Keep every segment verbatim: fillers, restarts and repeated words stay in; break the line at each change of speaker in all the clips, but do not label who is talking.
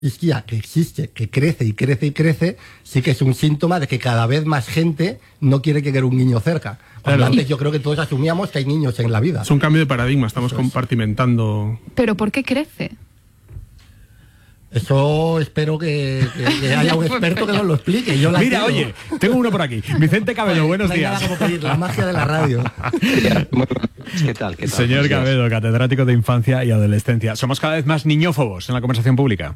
isquía que existe, que crece y crece y crece, sí que es un síntoma de que cada vez más gente no quiere que quede un niño cerca. Cuando
Claro.
antes yo creo que todos asumíamos que hay niños en la vida.
Es un cambio de paradigma, estamos compartimentando.
¿Pero por qué crece?
Eso espero que, que- que haya un experto que nos lo explique. Yo la
Mira,
quiero.
oye, tengo uno por aquí. Vicente Cabello, buenos
No hay
días.
nada como pedir la magia de la radio.
¿Qué tal? ¿Qué tal?
Señor
Buenos días.
Cabello, catedrático de infancia y adolescencia. Somos cada vez más niñófobos en la conversación pública.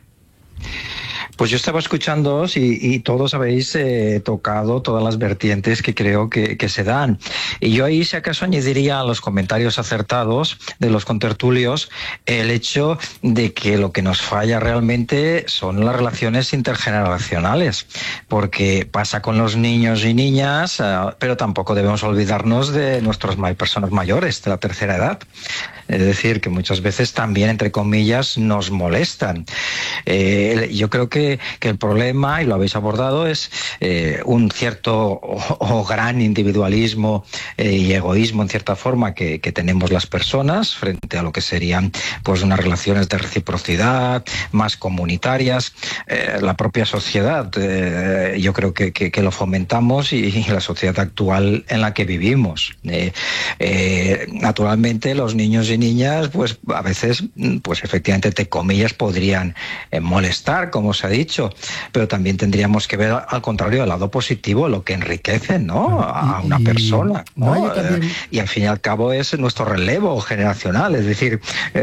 Pues yo estaba escuchándoos y, y todos habéis eh, tocado todas las vertientes que creo que, que se dan. Y yo ahí, si acaso, añadiría a los comentarios acertados de los contertulios el hecho de que lo que nos falla realmente son las relaciones intergeneracionales, porque pasa con los niños y niñas, eh, pero tampoco debemos olvidarnos de nuestras ma- personas mayores, de la tercera edad. Es decir, que muchas veces también, entre comillas, nos molestan. Eh, yo creo que, que el problema, y lo habéis abordado, es eh, un cierto o, o gran individualismo eh, y egoísmo, en cierta forma, que, que tenemos las personas frente a lo que serían pues unas relaciones de reciprocidad, más comunitarias. Eh, la propia sociedad, eh, yo creo que, que, que lo fomentamos y, y la sociedad actual en la que vivimos. Eh, eh, naturalmente, los niños y niñas, pues a veces, pues efectivamente, entre comillas, podrían eh, molestar, como se ha dicho, pero también tendríamos que ver al contrario el lado positivo, lo que enriquece, ¿no?, a
Y-
una
y-
persona, ¿no?
no, yo también-
Eh, y al fin y al cabo es nuestro relevo generacional, es decir,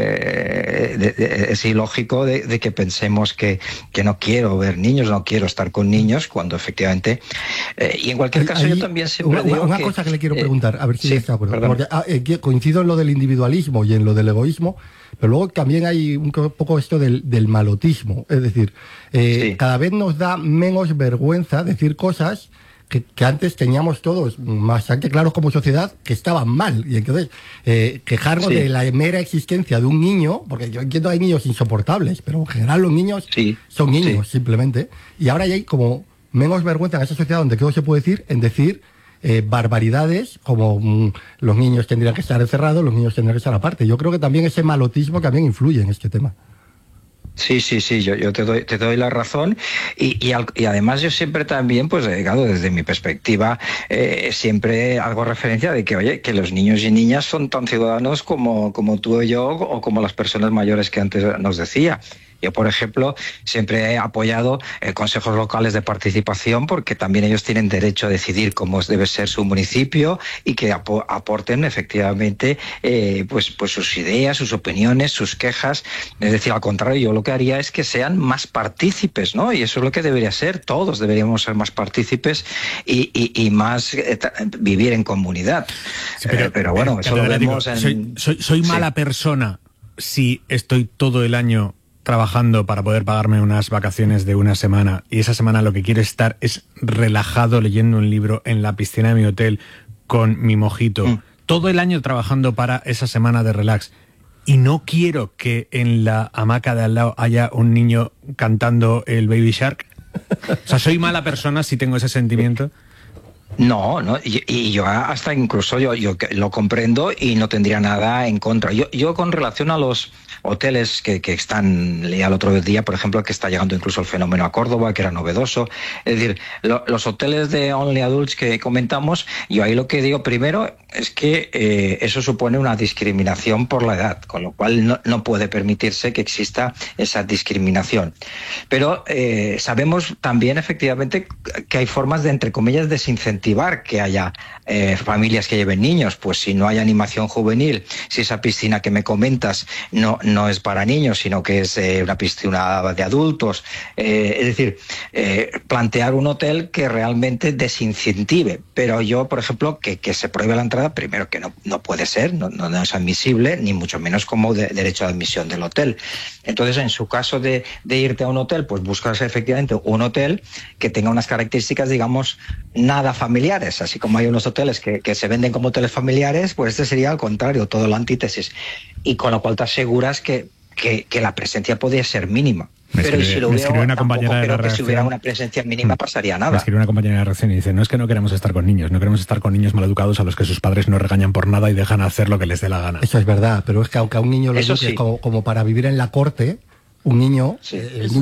eh, de- de- es ilógico de, de que pensemos que, que no quiero ver niños, no quiero estar con niños, cuando efectivamente, eh, y en cualquier caso
Ahí-
yo también siempre
una,
digo
una
que,
cosa que le quiero
eh,
preguntar, a ver si
sí,
está de acuerdo.
perdón.
Porque, ah, eh, que coincido en lo del individualismo y en lo del egoísmo, pero luego también hay un co- poco esto del, del malotismo. Es decir, eh,
Sí.
cada vez nos da menos vergüenza decir cosas que, que antes teníamos todos bastante claros como sociedad que estaban mal. Y entonces, eh, quejarnos
Sí.
de la mera existencia de un niño, porque yo entiendo que hay niños insoportables, pero en general los niños
Sí,
son niños,
sí.
simplemente. Y ahora ya hay como menos vergüenza en esa sociedad donde todo se puede decir en decir eh, barbaridades como mm, los niños tendrían que estar encerrados, los niños tendrían que estar aparte. Yo creo que también ese malotismo también influye en este tema.
Sí, sí, sí, yo, yo te doy, te doy la razón y, y, al- y además yo siempre también, pues claro, desde mi perspectiva, eh, siempre hago referencia de que, oye, que los niños y niñas son tan ciudadanos como, como tú y yo o como las personas mayores que antes nos decía. Yo, por ejemplo, siempre he apoyado eh, consejos locales de participación porque también ellos tienen derecho a decidir cómo debe ser su municipio y que apo- aporten efectivamente eh, pues, pues sus ideas, sus opiniones, sus quejas. Es decir, al contrario, yo lo que haría es que sean más partícipes, ¿no? Y eso es lo que debería ser. Todos deberíamos ser más partícipes y, y, y más eh, tra- vivir en comunidad.
Sí,
Eh, pero, bueno, eso lo
catedrático,
vemos en...
Soy, soy, soy
Sí.
mala persona si estoy todo el año trabajando para poder pagarme unas vacaciones de una semana y esa semana lo que quiero estar es relajado leyendo un libro en la piscina de mi hotel con mi mojito.
Mm.
Todo el año trabajando para esa semana de relax. Y no quiero que en la hamaca de al lado haya un niño cantando el Baby Shark. O sea, soy mala persona si tengo ese sentimiento.
No, no, y, y yo hasta incluso yo, yo que lo comprendo y no tendría nada en contra. Yo, yo con relación a los hoteles que, que están, leía el otro día, por ejemplo, que está llegando incluso el fenómeno a Córdoba, que era novedoso. Es decir, lo- los hoteles de Only Adults que comentamos, yo ahí lo que digo primero es que eh, eso supone una discriminación por la edad, con lo cual no, no puede permitirse que exista esa discriminación. Pero eh, sabemos también efectivamente que hay formas de, entre comillas, desincentivar que haya eh, familias que lleven niños. Pues si no hay animación juvenil, si esa piscina que me comentas no, no es para niños, sino que es eh, una piscina de adultos. Eh, es decir, eh, plantear un hotel que realmente desincentive. Pero yo, por ejemplo, que, que se prohíbe la entrada, primero que no, no puede ser, no, no es admisible, ni mucho menos como de, derecho de admisión del hotel. Entonces, en su caso de, de irte a un hotel, pues buscas efectivamente un hotel que tenga unas características, digamos, nada familiares. Así como hay unos hoteles que, que se venden como hoteles familiares, pues este sería al contrario, todo la antítesis. Y con lo cual te aseguras que, que, que la presencia podría ser mínima.
Me
Pero y
escribe-
si lo
me
veo,
escribe una
tampoco
compañera de la
creo que si
redacción.
hubiera una presencia mínima pasaría
Me
nada.
escribe una compañera de reacción y dice, no es que no queremos estar con niños, no queremos estar con niños maleducados a los que sus padres no regañan por nada y dejan hacer lo que les dé la gana.
Eso es verdad, pero es que aunque a un niño lo
Eso
eduques
sí.
como, como para vivir en la corte, un niño,
Sí.
eh, el